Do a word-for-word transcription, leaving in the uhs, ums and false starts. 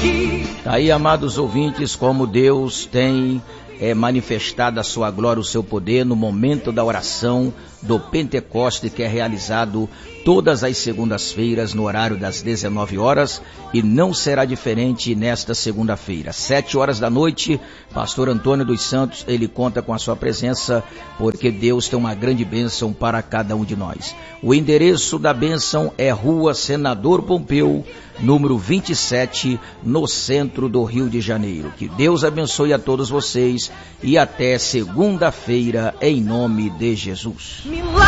Aí, amados ouvintes, como Deus tem é, manifestado a sua glória, o seu poder no momento da oração do Pentecoste, que é realizado todas as segundas-feiras no horário das dezenove horas, e não será diferente nesta segunda-feira, sete horas da noite. Pastor Antônio dos Santos, ele conta com a sua presença, porque Deus tem uma grande bênção para cada um de nós. O endereço da bênção é Rua Senador Pompeu, número vinte e sete, no centro do Rio de Janeiro. Que Deus abençoe a todos vocês e até segunda-feira, em nome de Jesus.